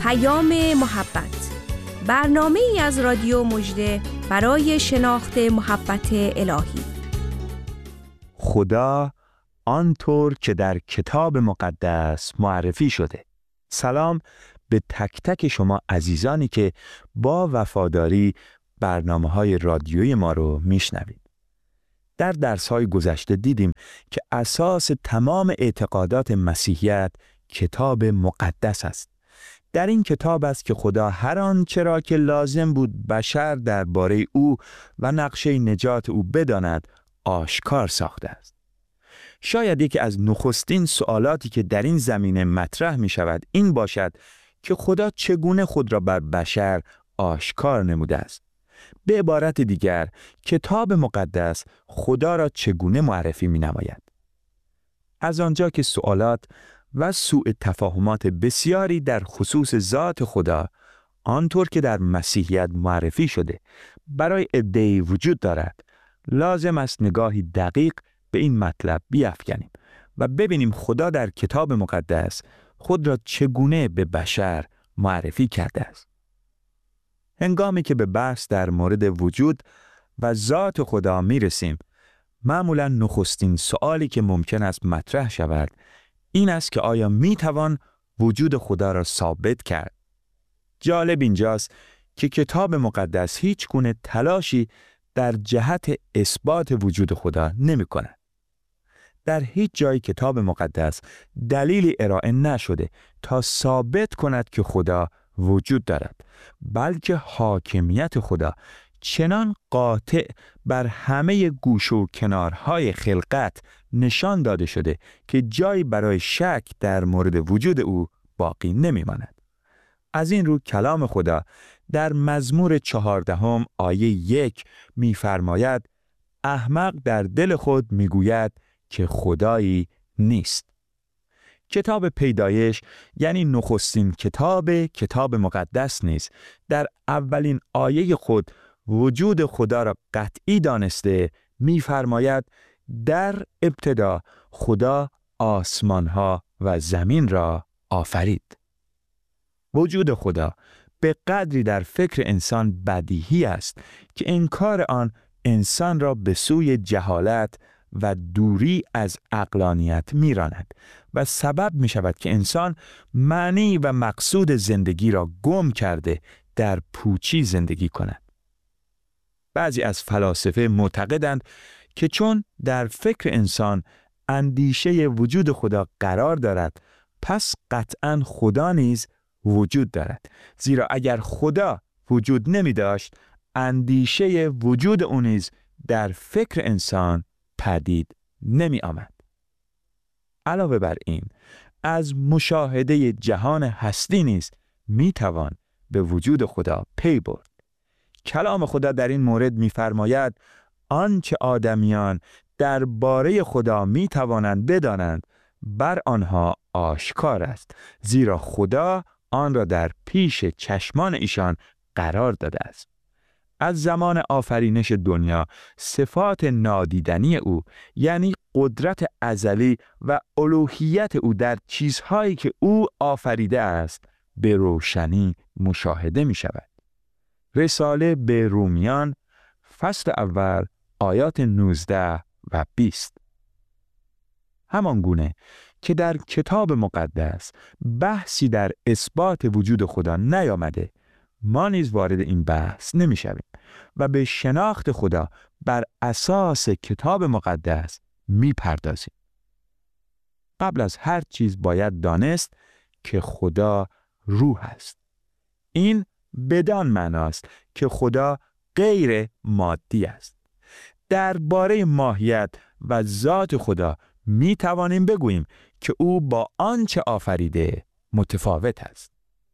محبت، برنامه‌ای از رادیو مژده برای شناخت محبت الهی. خدا آنطور که در کتاب مقدس معرفی شده. سلام به تک تک شما عزیزانی که با وفاداری برنامه‌های رادیویی ما رو میشنوید. در درس‌های گذشته دیدیم که اساس تمام اعتقادات مسیحیت کتاب مقدس است. در این کتاب است که خدا هر آنچه را که لازم بود بشر درباره او و نقشه نجات او بداند آشکار ساخته است. شاید یکی از نخستین سوالاتی که در این زمینه مطرح می شود این باشد که خدا چگونه خود را بر بشر آشکار نموده است. به عبارت دیگر، کتاب مقدس خدا را چگونه معرفی می نماید؟ از آنجا که سوالات و سوء تفاهمات بسیاری در خصوص ذات خدا آنطور که در مسیحیت معرفی شده برای عده‌ای وجود دارد، لازم است نگاهی دقیق به این مطلب بیفکنیم و ببینیم خدا در کتاب مقدس خود را چگونه به بشر معرفی کرده است. هنگامی که به بحث در مورد وجود و ذات خدا می رسیم، معمولاً نخستین سوالی که ممکن است مطرح شود این است که آیا می توان وجود خدا را ثابت کرد؟ جالب اینجاست که کتاب مقدس هیچ گونه تلاشی در جهت اثبات وجود خدا نمی کند. در هیچ جای کتاب مقدس دلیلی ارائه نشده تا ثابت کند که خدا وجود دارد، بلکه حاکمیت خدا چنان قاطع بر همه گوشه و کنارهای خلقت نشان داده شده که جایی برای شک در مورد وجود او باقی نمی‌ماند. از این رو کلام خدا در مزمور 14 آیه 1 می‌فرماید احمق در دل خود می‌گوید که خدایی نیست. کتاب پیدایش یعنی نخستین کتاب مقدس نیز در اولین آیه خود وجود خدا را قطعی دانسته می‌فرماید در ابتدا خدا آسمان‌ها و زمین را آفرید. وجود خدا به قدری در فکر انسان بدیهی است که انکار آن انسان را به سوی جهالت و دوری از عقلانیت می‌راند و سبب می‌شود که انسان معنی و مقصود زندگی را گم کرده در پوچی زندگی کند. بعضی از فلاسفه معتقدند که چون در فکر انسان اندیشه وجود خدا قرار دارد، پس قطعاً خدا نیز وجود دارد. زیرا اگر خدا وجود نمی داشت، اندیشه وجود او نیز در فکر انسان پدید نمی آمد. علاوه بر این، از مشاهده جهان هستی نیز می توان به وجود خدا پی برد. کلام خدا در این مورد می‌فرماید آنچه آدمیان درباره خدا می‌توانند بدانند بر آنها آشکار است، زیرا خدا آن را در پیش چشمان ایشان قرار داده است. از زمان آفرینش دنیا صفات نادیدنی او یعنی قدرت ازلی و الوهیت او در چیزهایی که او آفریده است به روشنی مشاهده می‌شود. رساله به رومیان فصل اول آیات 19 و 20. همان گونه که در کتاب مقدس بحثی در اثبات وجود خدا نیامده، ما نیز وارد این بحث نمی‌شویم و به شناخت خدا بر اساس کتاب مقدس می‌پردازیم. قبل از هر چیز باید دانست که خدا روح است. این بدان معناست که خدا غیر مادی است. درباره ماهیت و ذات خدا می توانیم بگوییم که او با آنچه آفریده متفاوت است.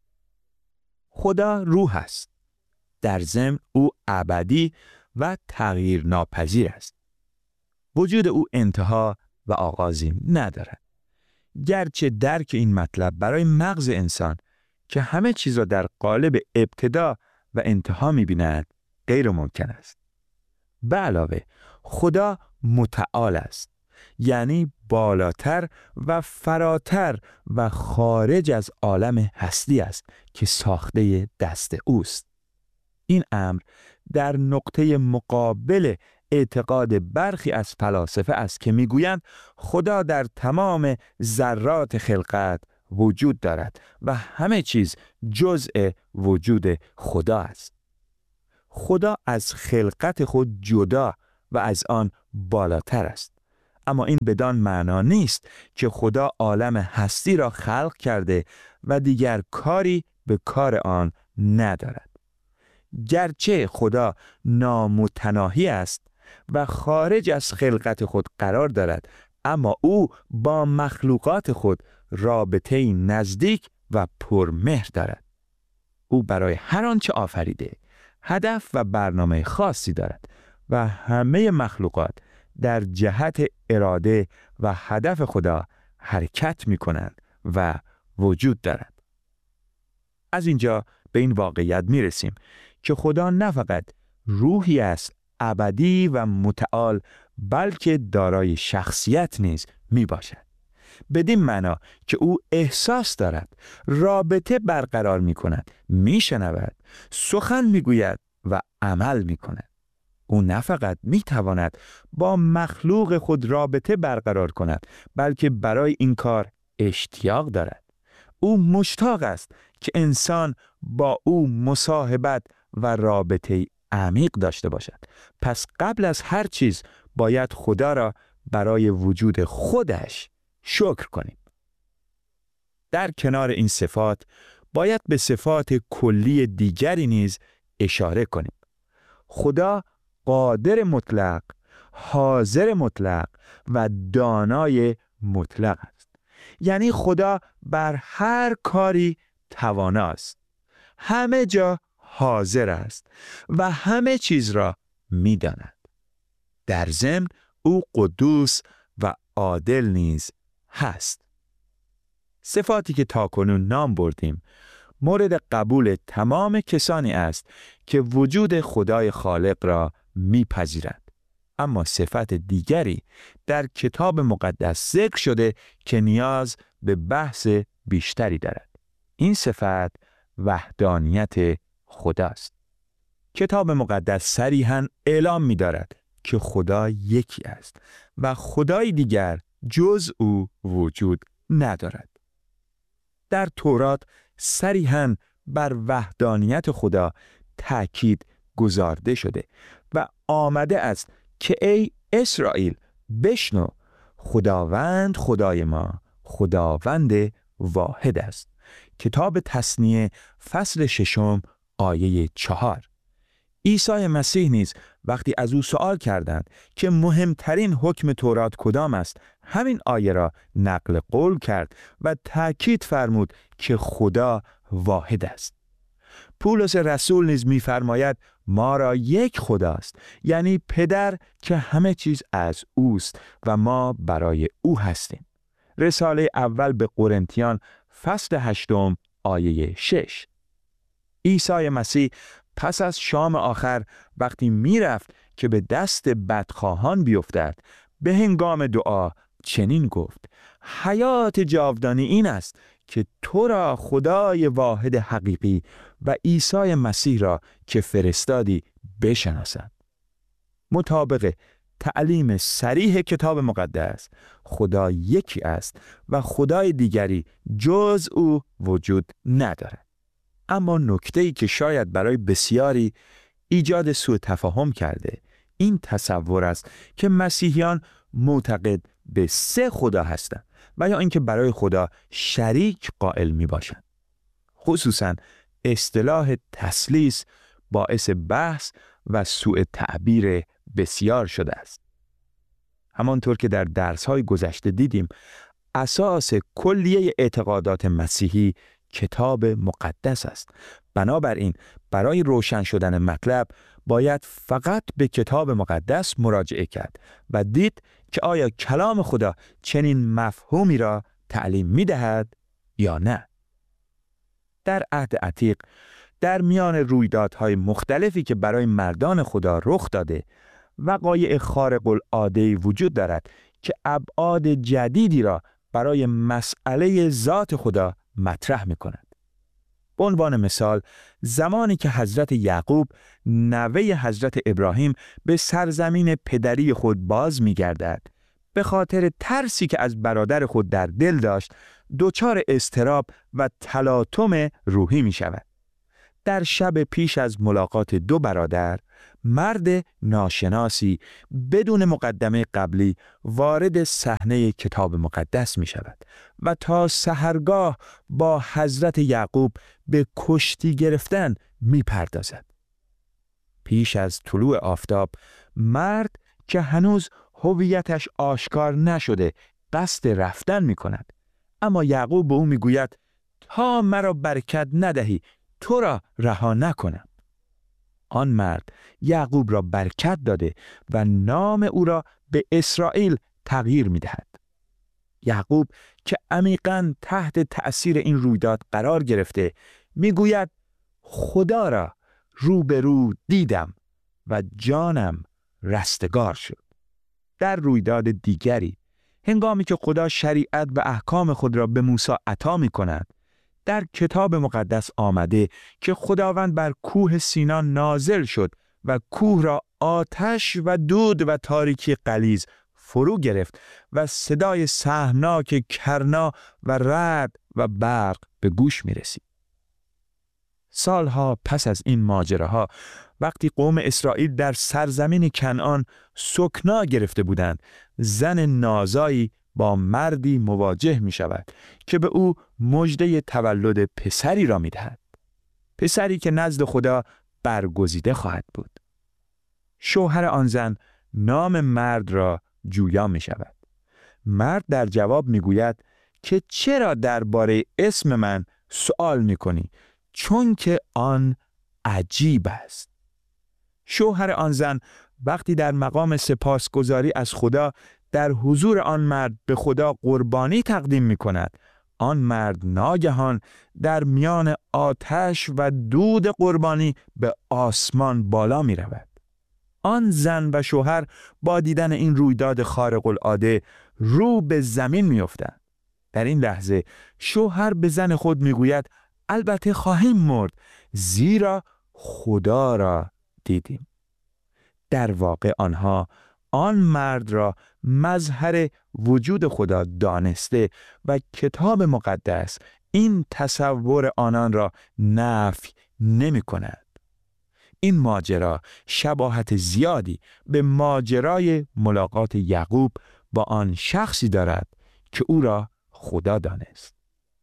خدا روح است. در ضمن او ابدی و تغییر ناپذیر است. وجود او انتها و آغازی ندارد. گرچه درک این مطلب برای مغز انسان که همه چیز را در قالب ابتدا و انتها می‌بیند غیر ممکن است. به علاوه خدا متعال است. یعنی بالاتر و فراتر و خارج از عالم هستی است که ساخته دست اوست. این امر در نقطه مقابل اعتقاد برخی از فلاسفه است که میگویند خدا در تمام ذرات خلقت وجود دارد و همه چیز جزء وجود خدا است. خدا از خلقت خود جدا و از آن بالاتر است. اما این بدان معنا نیست که خدا عالم هستی را خلق کرده و دیگر کاری به کار آن ندارد. گرچه خدا نامتناهی است و خارج از خلقت خود قرار دارد، اما او با مخلوقات خود رابطه‌ای نزدیک و پرمهر دارد. او برای هر آنچه آفریده هدف و برنامه خاصی دارد و همه مخلوقات در جهت اراده و هدف خدا حرکت می کنند و وجود دارند. از اینجا به این واقعیت می رسیم که خدا نه فقط روحی است ابدی و متعال، بلکه دارای شخصیت نیز می باشد. بدین معنا که او احساس دارد، رابطه برقرار می کند، می شنود، سخن می گوید و عمل می کند. او نه فقط می تواند با مخلوق خود رابطه برقرار کند، بلکه برای این کار اشتیاق دارد. او مشتاق است که انسان با او مصاحبت و رابطه عمیق داشته باشد. پس قبل از هر چیز باید خدا را برای وجود خودش شکر کنیم. در کنار این صفات باید به صفات کلی دیگری نیز اشاره کنیم. خدا قادر مطلق، حاضر مطلق و دانای مطلق است. یعنی خدا بر هر کاری تواناست، همه جا حاضر است و همه چیز را می‌داند. در ضمن او قدوس و عادل نیز هست. صفاتی که تاکنون نام بردیم مورد قبول تمام کسانی است که وجود خدای خالق را میپذیرند. اما صفت دیگری در کتاب مقدس ذکر شده که نیاز به بحث بیشتری دارد. این صفت وحدانیت خداست. کتاب مقدس صریحاً اعلام می‌دارد که خدا یکی است و خدای دیگر جز او وجود ندارد. در تورات صریحاً بر وحدانیت خدا تأکید گذارده شده و آمده است که ای اسرائیل بشنو، خداوند خدای ما خداوند واحد است. کتاب تثنیه فصل 6 آیه 4. عیسی مسیح نیز وقتی از او سوال کردند که مهمترین حکم تورات کدام است، همین آیه را نقل قول کرد و تأکید فرمود که خدا واحد است. پولس رسول نیز می‌فرماید ما را یک خداست، یعنی پدر که همه چیز از اوست و ما برای او هستیم. رساله اول به قرنتیان فصل 8 آیه 6. عیسی مسیح پس از شام آخر وقتی میرفت که به دست بدخواهان بیفتد، به هنگام دعا چنین گفت: حیات جاودانی این است که تو را خدای واحد حقیقی و عیسی مسیح را که فرستادی بشناسند. مطابق تعلیم صریح کتاب مقدس خدا یکی است و خدای دیگری جز او وجود ندارد. اما نکته‌ای که شاید برای بسیاری ایجاد سوء تفاهم کرده این تصور است که مسیحیان معتقد به 3 خدا هستند و یا اینکه برای خدا شریک قائل می باشند. خصوصاً اصطلاح تثلیث باعث بحث و سوء تعبیر بسیار شده است. همانطور که در درس‌های گذشته دیدیم، اساس کلیه اعتقادات مسیحی کتاب مقدس است. بنابراین برای روشن شدن مطلب باید فقط به کتاب مقدس مراجعه کرد و دید که آیا کلام خدا چنین مفهومی را تعلیم می‌دهد یا نه. در عهد عتیق در میان رویدادهای مختلفی که برای مردان خدا رخ داده، وقایع خارق العاده وجود دارد که ابعاد جدیدی را برای مسئله ذات خدا مطرح می‌کند. به عنوان مثال، زمانی که حضرت یعقوب نوه حضرت ابراهیم به سرزمین پدری خود باز می‌گردد، به خاطر ترسی که از برادر خود در دل داشت، دچار اضطراب و تلاطم روحی می‌شود. در شب پیش از ملاقات دو برادر، مرد ناشناسی بدون مقدمه قبلی وارد صحنه کتاب مقدس می شود و تا سحرگاه با حضرت یعقوب به کشتی گرفتن می پردازد. پیش از طلوع آفتاب، مرد که هنوز هویتش آشکار نشده قصد رفتن می کند، اما یعقوب به او می گوید تا مرا برکت ندهی تو را رها نکنم. آن مرد یعقوب را برکت داده و نام او را به اسرائیل تغییر می دهد. یعقوب که عمیقاً تحت تأثیر این رویداد قرار گرفته می گوید خدا را روبرو دیدم و جانم رستگار شد. در رویداد دیگری، هنگامی که خدا شریعت و احکام خود را به موسی عطا می کند، در کتاب مقدس آمده که خداوند بر کوه سینا نازل شد و کوه را آتش و دود و تاریکی غلیظ فرو گرفت و صدای سهمناک کرنا و رعد و برق به گوش می رسید. سالها پس از این ماجراها، وقتی قوم اسرائیل در سرزمین کنعان سکنا گرفته بودند، زن نازایی با مردی مواجه می شود که به او مژده تولد پسری را می دهد. پسری که نزد خدا برگزیده خواهد بود. شوهر آن زن نام مرد را جویا می شود. مرد در جواب می گوید که چرا درباره اسم من سوال می کنی؟ چون که آن عجیب است. شوهر آن زن وقتی در مقام سپاسگزاری از خدا در حضور آن مرد به خدا قربانی تقدیم می کند، آن مرد ناگهان در میان آتش و دود قربانی به آسمان بالا می رود. آن زن و شوهر با دیدن این رویداد خارق العاده رو به زمین می افتند. در این لحظه شوهر به زن خود می گوید البته خواهیم مرد زیرا خدا را دیدیم. در واقع آنها آن مرد را مظهر وجود خدا دانسته و کتاب مقدس این تصور آنان را نفی نمی کند. این ماجرا شباهت زیادی به ماجرای ملاقات یعقوب با آن شخصی دارد که او را خدا دانست.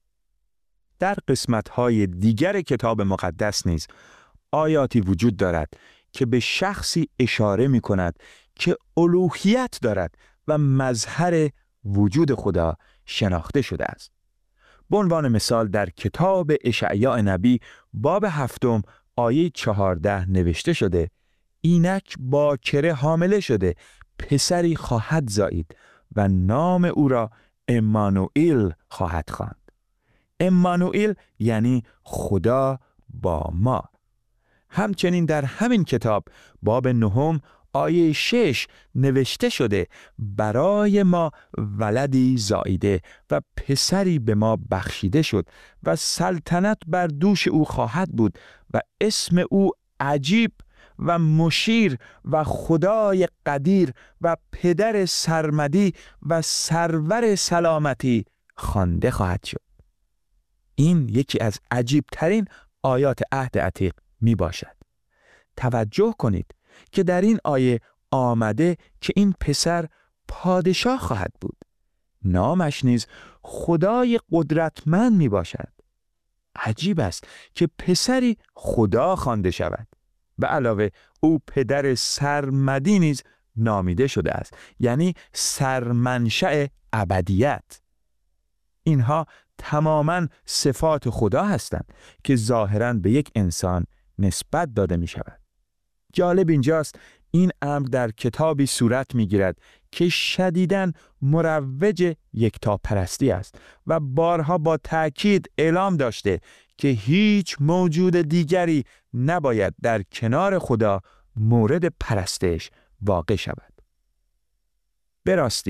در قسمت‌های دیگر کتاب مقدس نیز آیاتی وجود دارد که به شخصی اشاره می کند که الوهیت دارد و مظهر وجود خدا شناخته شده است. به عنوان مثال در کتاب اشعیا نبی باب 7 آیه 14 نوشته شده اینک باکره حامله شده پسری خواهد زایید و نام او را امانوئیل خواهد خواند. امانوئیل یعنی خدا با ما. همچنین در همین کتاب باب 9 آیه 6 نوشته شده برای ما ولدی زاییده و پسری به ما بخشیده شد و سلطنت بر دوش او خواهد بود و اسم او عجیب و مشیر و خدای قدیر و پدر سرمدی و سرور سلامتی خوانده خواهد شد. این یکی از عجیب ترین آیات عهد عتیق می باشد. توجه کنید که در این آیه آمده که این پسر پادشاه خواهد بود. نامش نیز خدای قدرتمند می باشد. عجیب است که پسری خدا خوانده شود. به علاوه او پدر سرمدی نیز نامیده شده است، یعنی سرمنشأ ابدیت. اینها تماماً صفات خدا هستند که ظاهراً به یک انسان نسبت داده می شود. جالب اینجاست این امر در کتابی صورت می گیرد که شدیداً مروج یکتاپرستی است و بارها با تأکید اعلام داشته که هیچ موجود دیگری نباید در کنار خدا مورد پرستش واقع شود. به راستی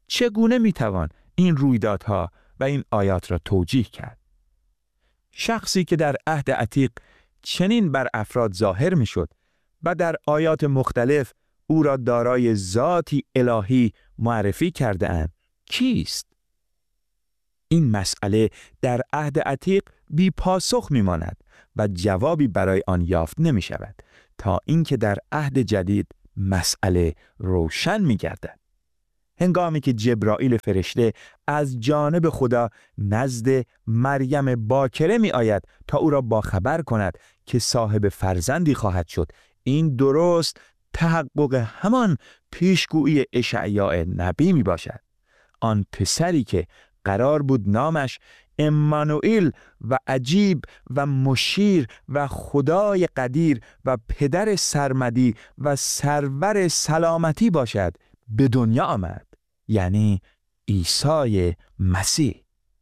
چگونه میتوان این رویدادها و این آیات را توجیه کرد؟ شخصی که در عهد عتیق چنین بر افراد ظاهر میشد و در آیات مختلف او را دارای ذاتی الهی معرفی کرده اند، کیست؟ این مسئله در عهد عتیق بی پاسخ میماند و جوابی برای آن یافت نمی شود تا اینکه در عهد جدید مسئله روشن می گردد. هنگامی که جبرائیل فرشته از جانب خدا نزد مریم باکره می آید تا او را باخبر کند که صاحب فرزندی خواهد شد، این درست تحقق همان پیشگویی اشعیا نبی می باشد. آن پسری که قرار بود نامش امانوئیل و عجیب و مشیر و خدای قدیر و پدر سرمدی و سرور سلامتی باشد به دنیا آمد، یعنی عیسی مسیح.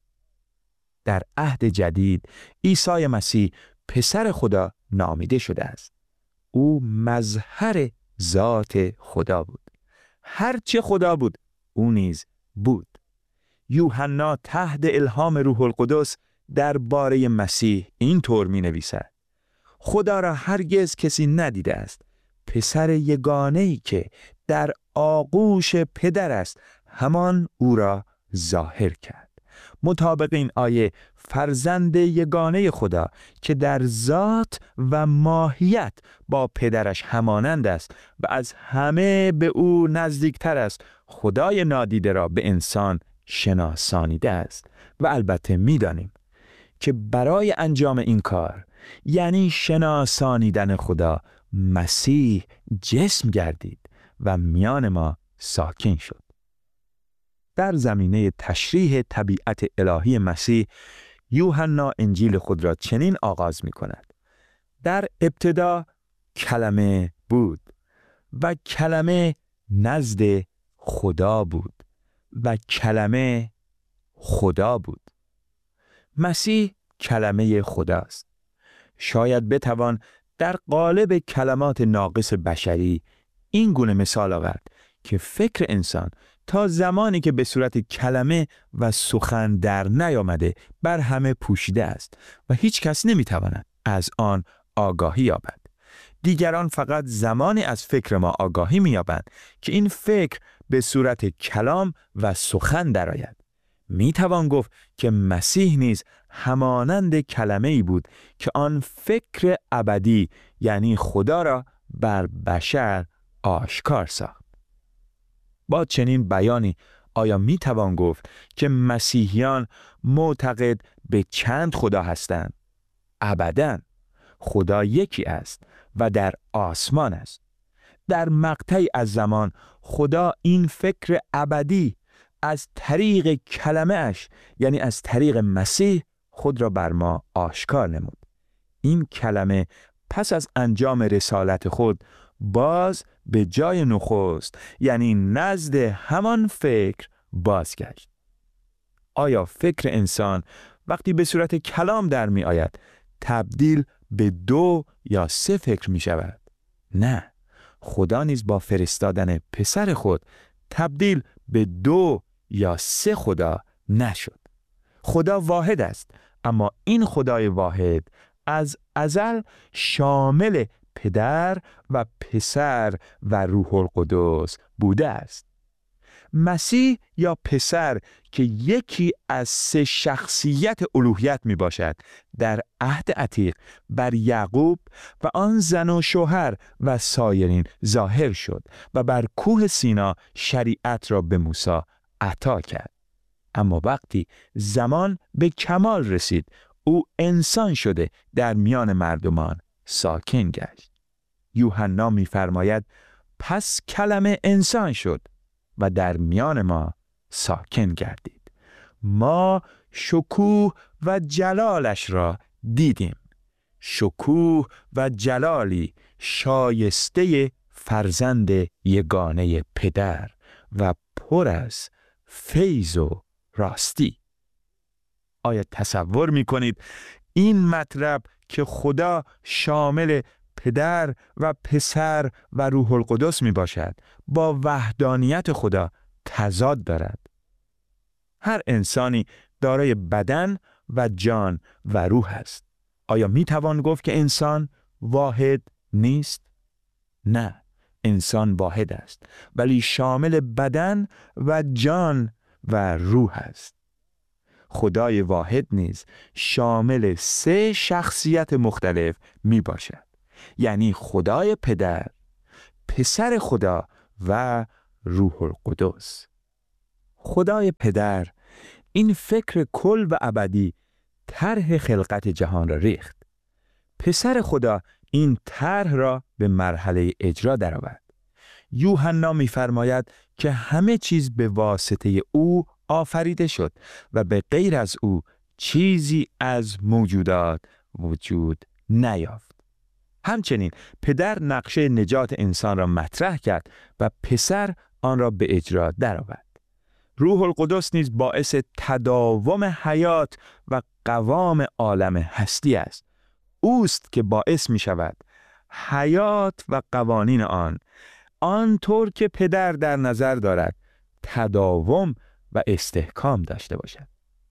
در عهد جدید عیسی مسیح پسر خدا نامیده شده است. او مظهر ذات خدا بود. هرچه خدا بود او نیز بود. یوحنا تحت الهام روح القدس درباره مسیح این طور می نویسد: خدا را هرگز کسی ندیده است، پسر یگانه‌ای که در آغوش پدر است همان او را ظاهر کرد. مطابق این آیه فرزند یگانه خدا که در ذات و ماهیت با پدرش همانند است و از همه به او نزدیکتر است، خدای نادیده را به انسان شناسانیده است. و البته می‌دانیم که برای انجام این کار، یعنی شناسانیدن خدا، مسیح جسم گردید و میان ما ساکن شد. در زمینه تشریح طبیعت الهی مسیح، یوحنا انجیل خود را چنین آغاز می‌کند: در ابتدا کلمه بود و کلمه نزد خدا بود و کلمه خدا بود. مسیح کلمه خداست. شاید بتوان در قالب کلمات ناقص بشری این گونه مثال آورد که فکر انسان تا زمانی که به صورت کلمه و سخن در نیامده بر همه پوشیده است و هیچ کس نمیتواند از آن آگاهی یابد. دیگران فقط زمانی از فکر ما آگاهی می‌یابند که این فکر به صورت کلام و سخن درآید. میتوان گفت که مسیح نیز همانند کلمه‌ای بود که آن فکر ابدی، یعنی خدا را بر بشر آشکار ساخت. با چنین بیانی آیا میتوان گفت که مسیحیان معتقد به چند خدا هستند؟ ابداً. خدا یکی است و در آسمان است. در مقطعی از زمان خدا این فکر ابدی از طریق کلمه اش، یعنی از طریق مسیح، خود را بر ما آشکار نمود. این کلمه پس از انجام رسالت خود باز به جای نخست، یعنی نزد همان فکر بازگشت. آیا فکر انسان وقتی به صورت کلام در می آید تبدیل به 2 یا 3 فکر می شود؟ نه، خدا نیز با فرستادن پسر خود تبدیل به 2 یا 3 خدا نشد. خدا واحد است، اما این خدای واحد از ازل شامل پدر و پسر و روح القدس بوده است. مسیح یا پسر که یکی از 3 شخصیت الوهیت می باشد، در عهد عتیق بر یعقوب و آن زن و شوهر و سایرین ظاهر شد و بر کوه سینا شریعت را به موسی عطا کرد. اما وقتی زمان به کمال رسید، او انسان شده در میان مردمان ساکن گشت. یوحنا می‌فرماید پس کلمه انسان شد و در میان ما ساکن گردید. ما شکوه و جلالش را دیدیم، شکوه و جلالی شایسته فرزند یگانه پدر و پر از فیض و راستی. آیا تصور می‌کنید این مطلب که خدا شامل پدر و پسر و روح القدس می باشد با وحدانیت خدا تضاد دارد. هر انسانی دارای بدن و جان و روح است. آیا می توان گفت که انسان واحد نیست؟ نه، انسان واحد است، ولی شامل بدن و جان و روح است. خدای واحد نیز شامل 3 شخصیت مختلف می باشد. یعنی خدای پدر، پسر خدا و روح القدس. خدای پدر این فکر کل و ابدی طرح خلقت جهان را ریخت. پسر خدا این طرح را به مرحله اجرا درآورد. یوحنا می‌فرماید که همه چیز به واسطه او آفریده شد و به غیر از او چیزی از موجودات وجود نیافت. همچنین پدر نقشه نجات انسان را مطرح کرد و پسر آن را به اجرا درآورد. روح القدس نیز باعث تداوم حیات و قوام عالم هستی است. اوست که باعث می شود حیات و قوانین آنطور که پدر در نظر دارد تداوم و استحکام داشته باشد.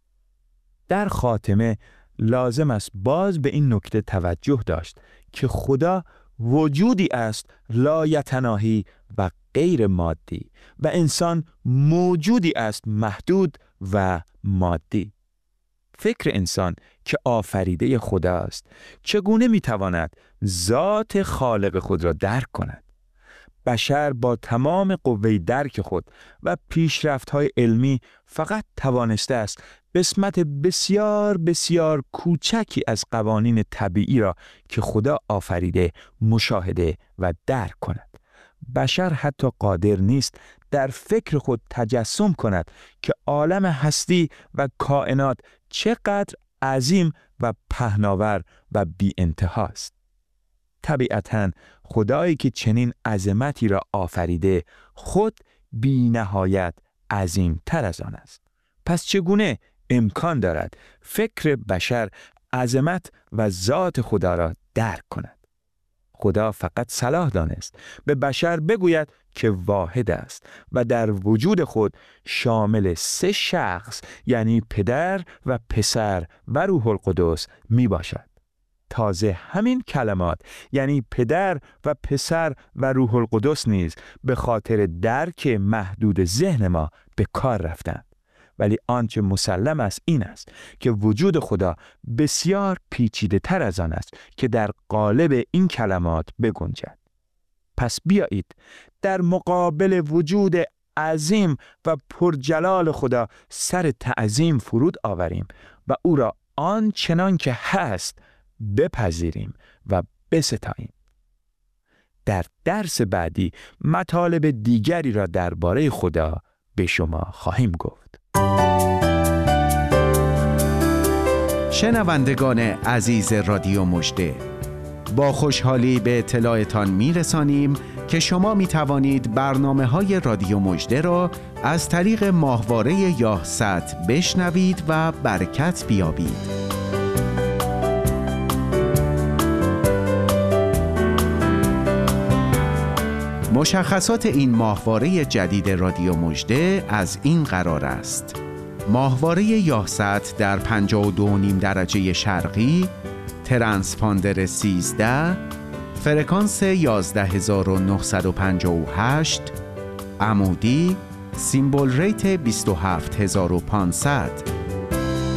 در خاتمه لازم است باز به این نکته توجه داشت که خدا وجودی است لایتناهی و غیر مادی و انسان موجودی است محدود و مادی. فکر انسان که آفریده خدا است چگونه میتواند ذات خالق خود را درک کند؟ بشر با تمام قوه درک خود و پیشرفت‌های علمی فقط توانسته است قسمت بسیار بسیار کوچکی از قوانین طبیعی را که خدا آفریده مشاهده و درک کند. بشر حتی قادر نیست در فکر خود تجسم کند که عالم هستی و کائنات چقدر عظیم و پهناور و بی انتهاست. طبیعتاً خدایی که چنین عظمتی را آفریده خود بی نهایت عظیم تر از آن است. پس چگونه امکان دارد فکر بشر عظمت و ذات خدا را درک کند؟ خدا فقط صلاح دانست به بشر بگوید که واحد است و در وجود خود شامل 3 شخص یعنی پدر و پسر و روح القدس می باشد. تازه همین کلمات یعنی پدر و پسر و روح القدس نیز به خاطر درک محدود ذهن ما به کار رفتند. ولی آنچه مسلم است این است که وجود خدا بسیار پیچیده تر از آن است که در قالب این کلمات بگنجد. پس بیایید در مقابل وجود عظیم و پرجلال خدا سر تعظیم فرود آوریم و او را آنچنان که هست بپذیریم و بستاییم. در درس بعدی مطالب دیگری را درباره خدا به شما خواهیم گفت. شنوندگان عزیز رادیو مژده، با خوشحالی به اطلاعتان میرسانیم که شما می توانید برنامه‌های رادیو مژده را از طریق ماهواره یاهصد بشنوید و برکت بیابید. مشخصات این ماهواره جدید رادیو مژده از این قرار است: ماهواره یاهصد در 52.5 درجه شرقی، ترانسپاندر 13، فرکانس 11958، عمودی، سیمبل ریت 27500.